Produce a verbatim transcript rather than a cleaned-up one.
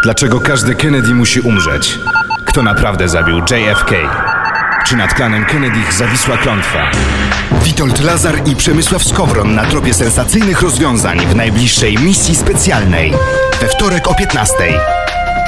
Dlaczego każdy Kennedy musi umrzeć? Kto naprawdę zabił J F K? Czy nad klanem Kennedych zawisła klątwa? Witold Lazar i Przemysław Skowron na tropie sensacyjnych rozwiązań w najbliższej misji specjalnej. We wtorek o piętnastej.